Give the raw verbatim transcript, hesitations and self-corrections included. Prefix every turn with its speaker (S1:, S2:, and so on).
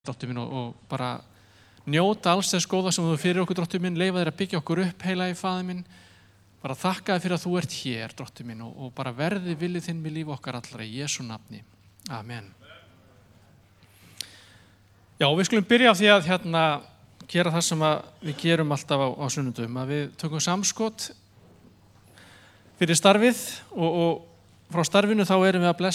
S1: Dóttir mín og, og bara njóta alls þess góða sem þú fyrir okkur, dóttir mín, leyfa þér að byggja okkur upp, heilagi Faðir minn, bara þakka þér fyrir að þú ert hér, dóttir mín, og, og bara verði viljið þinn við líf okkar allra í Jesú nafni. Amen. Já, við skulum byrja á því að hérna gera það sem við gerum alltaf á, á sunnudum, að við tökum samskot fyrir starfið og, og frá starfinu þá erum við að blessa